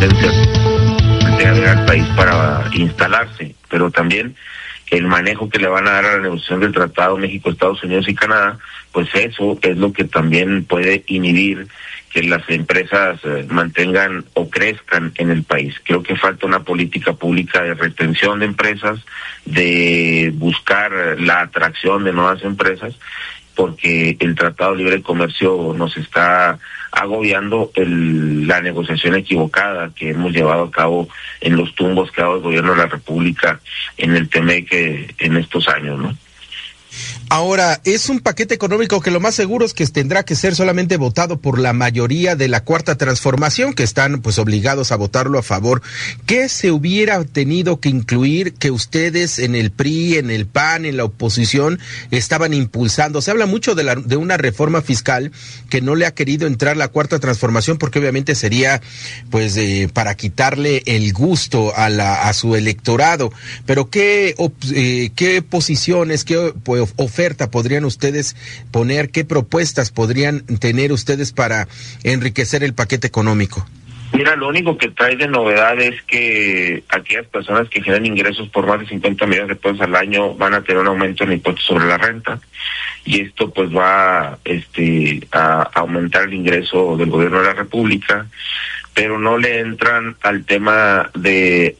competencias llegar al país para instalarse, pero también el manejo que le van a dar a la negociación del Tratado México, Estados Unidos y Canadá, pues eso es lo que también puede inhibir que las empresas mantengan o crezcan en el país. Creo que falta una política pública de retención de empresas, de buscar la atracción de nuevas empresas, porque el Tratado de Libre Comercio nos está agobiando la negociación equivocada que hemos llevado a cabo en los tumbos que ha dado el gobierno de la República en el TEMEC en estos años, ¿no? Ahora, es un paquete económico que lo más seguro es que tendrá que ser solamente votado por la mayoría de la Cuarta Transformación, que están pues obligados a votarlo a favor. ¿Qué se hubiera tenido que incluir que ustedes en el PRI, en el PAN, en la oposición estaban impulsando? Se habla mucho de una reforma fiscal que no le ha querido entrar la Cuarta Transformación porque obviamente sería pues para quitarle el gusto a su electorado. Pero ¿qué posiciones, qué oferta podrían ustedes poner? ¿Qué propuestas podrían tener ustedes para enriquecer el paquete económico? Mira, lo único que trae de novedad es que aquellas personas que generan ingresos por más de 50 millones de pesos al año van a tener un aumento en el impuesto sobre la renta, y esto pues va a aumentar el ingreso del gobierno de la República, pero no le entran al tema de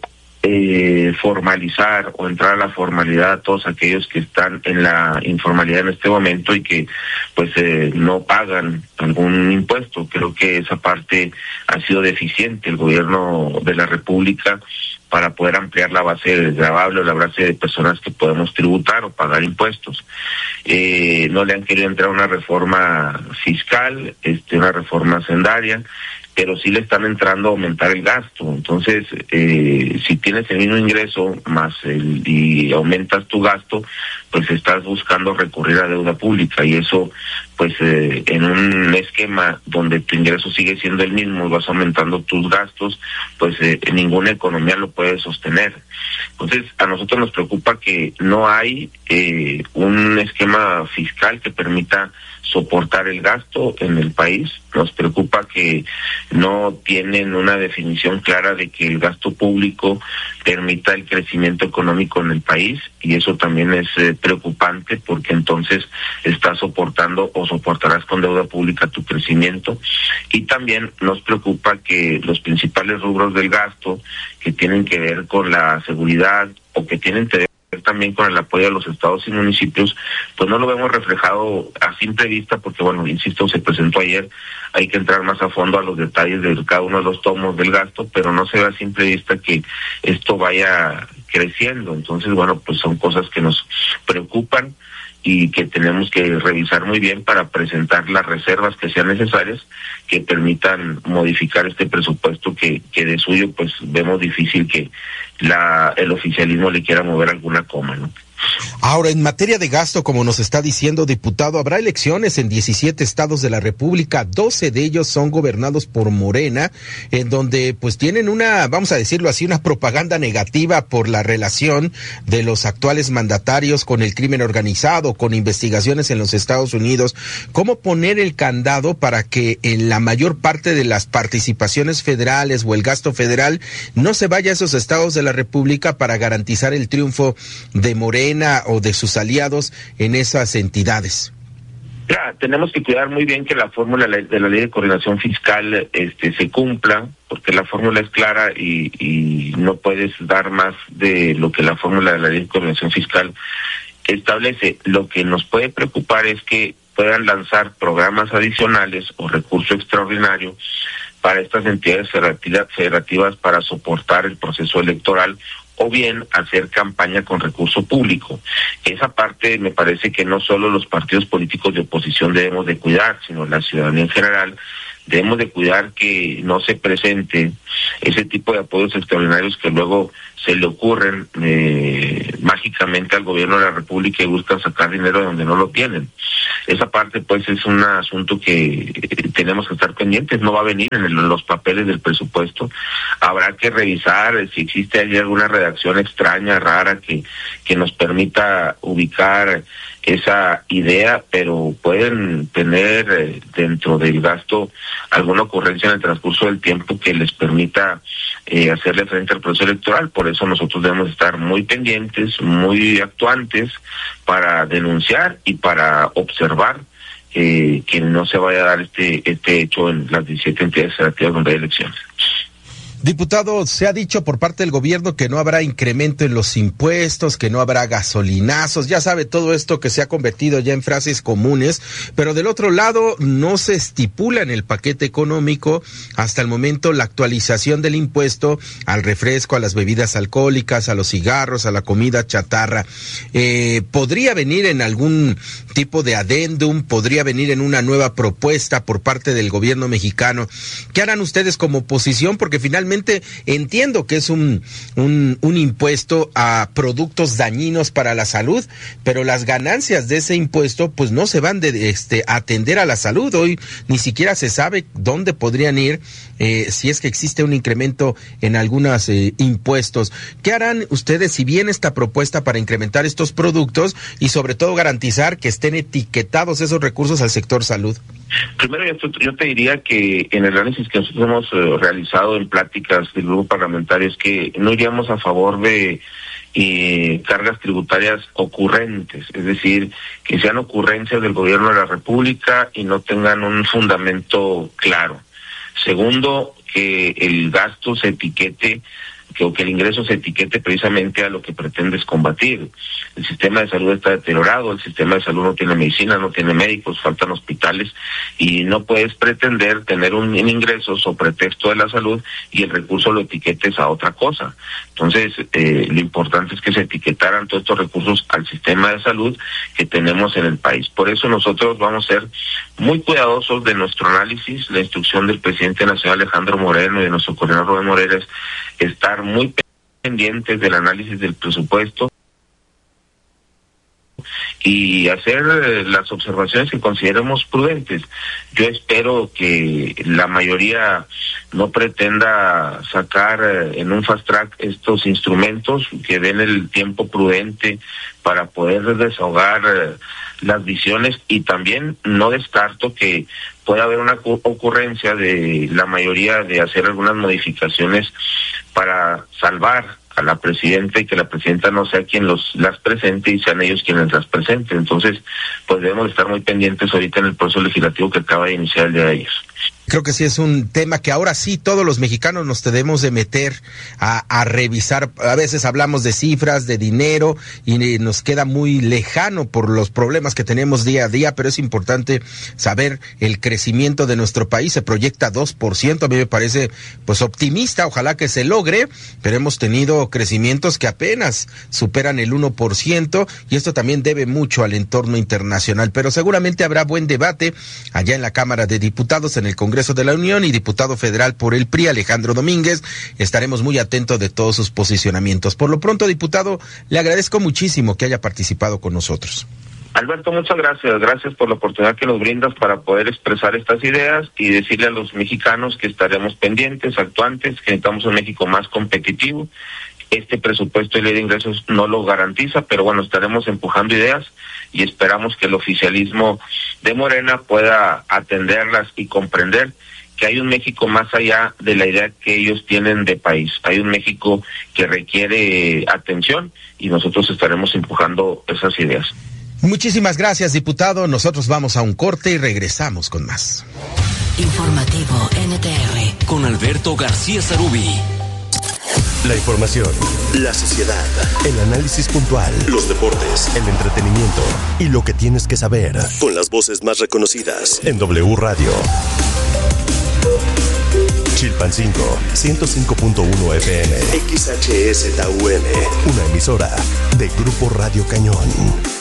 formalizar o entrar a la formalidad a todos aquellos que están en la informalidad en este momento y que pues no pagan algún impuesto. Creo que esa parte ha sido deficiente el gobierno de la República para poder ampliar la base de gravable o la base de personas que podemos tributar o pagar impuestos. No le han querido entrar a una reforma fiscal, una reforma hacendaria, pero sí le están entrando a aumentar el gasto. Entonces, si tienes el mismo ingreso y aumentas tu gasto, pues estás buscando recurrir a deuda pública, y eso, pues en un esquema donde tu ingreso sigue siendo el mismo y vas aumentando tus gastos, pues ninguna economía lo puede sostener. Entonces, a nosotros nos preocupa que no hay un esquema fiscal que permita soportar el gasto en el país. Nos preocupa que no tienen una definición clara de que el gasto público permita el crecimiento económico en el país, y eso también es preocupante, porque entonces estás soportando o soportarás con deuda pública tu crecimiento. Y también nos preocupa que los principales rubros del gasto que tienen que ver con la seguridad o que tienen que ver también con el apoyo a los estados y municipios, pues no lo vemos reflejado a simple vista, porque bueno, insisto, se presentó ayer, hay que entrar más a fondo a los detalles de cada uno de los tomos del gasto, pero no se ve a simple vista que esto vaya creciendo. Entonces, bueno, pues son cosas que nos preocupan y que tenemos que revisar muy bien para presentar las reservas que sean necesarias, que permitan modificar este presupuesto que de suyo pues vemos difícil que el oficialismo le quiera mover alguna coma, ¿no? Ahora, en materia de gasto, como nos está diciendo, diputado, habrá elecciones en 17 estados de la República, 12 de ellos son gobernados por Morena, en donde pues tienen vamos a decirlo así, una propaganda negativa por la relación de los actuales mandatarios con el crimen organizado, con investigaciones en los Estados Unidos. ¿Cómo poner el candado para que en la mayor parte de las participaciones federales o el gasto federal no se vaya a esos estados de la República para garantizar el triunfo de Morena o de sus aliados en esas entidades? Ya, tenemos que cuidar muy bien que la fórmula de la ley de coordinación fiscal se cumpla, porque la fórmula es clara y no puedes dar más de lo que la fórmula de la ley de coordinación fiscal establece. Lo que nos puede preocupar es que puedan lanzar programas adicionales o recurso extraordinario para estas entidades federativas para soportar el proceso electoral, o bien hacer campaña con recurso público. Esa parte me parece que no solo los partidos políticos de oposición debemos de cuidar, sino la ciudadanía en general. Debemos de cuidar que no se presente ese tipo de apoyos extraordinarios que luego se le ocurren mágicamente al gobierno de la República y buscan sacar dinero de donde no lo tienen. Esa parte pues es un asunto que tenemos que estar pendientes, no va a venir en los papeles del presupuesto. Habrá que revisar si existe allí alguna redacción extraña, rara, que nos permita ubicar esa idea, pero pueden tener dentro del gasto alguna ocurrencia en el transcurso del tiempo que les permita hacerle frente al proceso electoral. Por eso nosotros debemos estar muy pendientes, muy actuantes para denunciar y para observar que no se vaya a dar este hecho en las 17 entidades federativas donde hay elecciones. Diputado, se ha dicho por parte del gobierno que no habrá incremento en los impuestos, que no habrá gasolinazos, ya sabe todo esto que se ha convertido ya en frases comunes, pero del otro lado no se estipula en el paquete económico hasta el momento la actualización del impuesto al refresco, a las bebidas alcohólicas, a los cigarros, a la comida chatarra. ¿Podría venir en algún tipo de adendum? ¿Podría venir en una nueva propuesta por parte del gobierno mexicano? ¿Qué harán ustedes como oposición? Porque finalmente entiendo que es un impuesto a productos dañinos para la salud, pero las ganancias de ese impuesto pues no se van de atender a la salud. Hoy ni siquiera se sabe dónde podrían ir si es que existe un incremento en algunos impuestos. ¿Qué harán ustedes si viene esta propuesta para incrementar estos productos y sobre todo garantizar que estén etiquetados esos recursos al sector salud? Primero, yo te diría que en el análisis que nosotros hemos realizado en pláticas del grupo parlamentario es que no iríamos a favor de cargas tributarias ocurrentes, es decir, que sean ocurrencias del gobierno de la República y no tengan un fundamento claro. Segundo, que el gasto se etiquete, que el ingreso se etiquete precisamente a lo que pretendes combatir. El sistema de salud está deteriorado, el sistema de salud no tiene medicina, no tiene médicos, faltan hospitales y no puedes pretender tener un ingreso sobre pretexto de la salud y el recurso lo etiquetes a otra cosa. Entonces, lo importante es que se etiquetaran todos estos recursos al sistema de salud que tenemos en el país. Por eso nosotros vamos a ser muy cuidadosos de nuestro análisis. La instrucción del presidente nacional Alejandro Moreno y de nuestro coordinador Rubén Moreira es estar muy pendientes del análisis del presupuesto y hacer las observaciones que consideremos prudentes. Yo espero que la mayoría no pretenda sacar en un fast track estos instrumentos, que den el tiempo prudente para poder desahogar las visiones, y también no descarto que pueda haber una ocurrencia de la mayoría de hacer algunas modificaciones para salvar a la presidenta y que la presidenta no sea quien las presente y sean ellos quienes las presenten. Entonces, pues debemos estar muy pendientes ahorita en el proceso legislativo que acaba de iniciar el día de ayer. Creo que sí es un tema que ahora sí todos los mexicanos nos debemos de meter a revisar. A veces hablamos de cifras, de dinero y nos queda muy lejano por los problemas que tenemos día a día, pero es importante saber el crecimiento de nuestro país. Se proyecta 2%, a mí me parece pues optimista, ojalá que se logre, pero hemos tenido crecimientos que apenas superan el 1% y esto también debe mucho al entorno internacional, pero seguramente habrá buen debate allá en la Cámara de Diputados, en el Congreso de la Unión, y diputado federal por el PRI, Alejandro Domínguez. Estaremos muy atentos de todos sus posicionamientos. Por lo pronto, diputado, le agradezco muchísimo que haya participado con nosotros. Alberto, muchas gracias. Gracias por la oportunidad que nos brindas para poder expresar estas ideas y decirle a los mexicanos que estaremos pendientes, actuantes, que necesitamos un México más competitivo. Este presupuesto y ley de ingresos no lo garantiza, pero bueno, estaremos empujando ideas y esperamos que el oficialismo de Morena pueda atenderlas y comprender que hay un México más allá de la idea que ellos tienen de país. Hay un México que requiere atención y nosotros estaremos empujando esas ideas. Muchísimas gracias, diputado. Nosotros vamos a un corte y regresamos con más. Informativo NTR con Alberto García Zarubi. La información, la sociedad, el análisis puntual, los deportes, el entretenimiento y lo que tienes que saber. Con las voces más reconocidas en W Radio. Chilpancingo, 105.1 FM. XHSTUN, una emisora de Grupo Radio Cañón.